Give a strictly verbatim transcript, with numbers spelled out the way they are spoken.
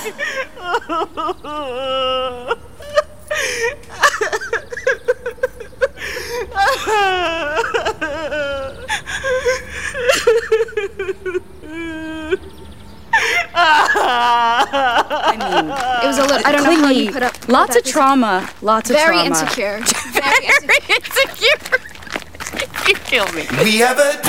I mean, it was a little. I don't know how you put up. Lots of trauma. Lots of Very trauma. insecure. Very insecure. You kill me. We have a